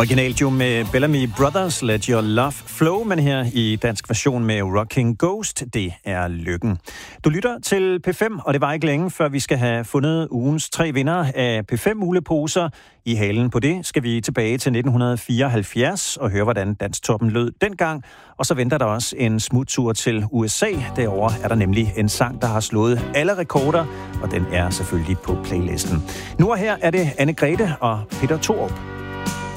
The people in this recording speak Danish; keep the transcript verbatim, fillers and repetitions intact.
Originalt jo med Bellamy Brothers, Let Your Love Flow, men her i dansk version med Rocking Ghost, det er Lykken. Du lytter til P fem, og det var ikke længe, før vi skal have fundet ugens tre vinder af P fem muleposer. I halen på det skal vi tilbage til nitten fireoghalvfjerds og høre, hvordan Danstoppen lød dengang. Og så venter der også en smuttur til U S A. Derovre er der nemlig en sang, der har slået alle rekorder, og den er selvfølgelig på playlisten. Nu og her er det Anne-Grethe og Peter Thorup.